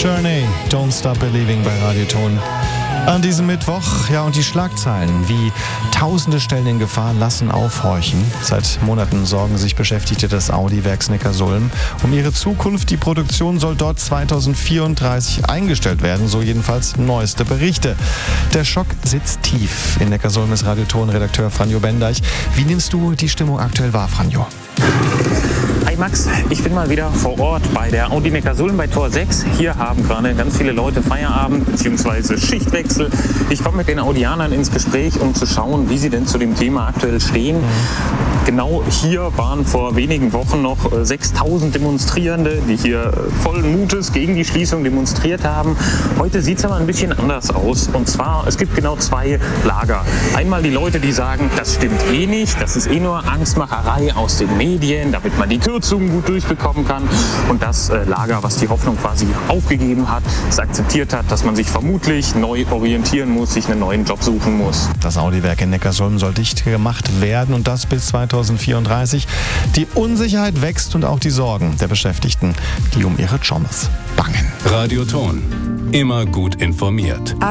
Journey, Don't Stop Believing bei Radioton. An diesem Mittwoch, ja, und die Schlagzeilen wie Tausende stellen in Gefahr lassen aufhorchen. Seit Monaten sorgen sich Beschäftigte des Audi-Werks Neckarsulm um ihre Zukunft. Die Produktion soll dort 2034 eingestellt werden, so jedenfalls neueste Berichte. Der Schock sitzt tief. In Neckarsulm ist Radioton-Redakteur Franjo Bendeich. Wie nimmst du die Stimmung aktuell wahr, Franjo? Hi Max, ich bin mal wieder vor Ort bei der Audi Neckarsulm bei Tor 6. Hier haben gerade ganz viele Leute Feierabend bzw. Schichtwechsel. Ich komme mit den Audianern ins Gespräch, um zu schauen, wie sie denn zu dem Thema aktuell stehen. Genau hier waren vor wenigen Wochen noch 6000 Demonstrierende, die hier vollen Mutes gegen die Schließung demonstriert haben. Heute sieht es aber ein bisschen anders aus. Und zwar, es gibt genau zwei Lager. Einmal die Leute, die sagen, das stimmt eh nicht, das ist eh nur Angstmacherei aus den Medien, damit man die Kürzungen gut durchbekommen kann. Und das Lager, was die Hoffnung quasi aufgegeben hat, es akzeptiert hat, dass man sich vermutlich neu orientieren muss, sich einen neuen Job suchen muss. Das Audi-Werk in Neckarsulm soll dicht gemacht werden und das bis 2034. Die Unsicherheit wächst und auch die Sorgen der Beschäftigten, die um ihre Jobs bangen. Radioton. Immer gut informiert.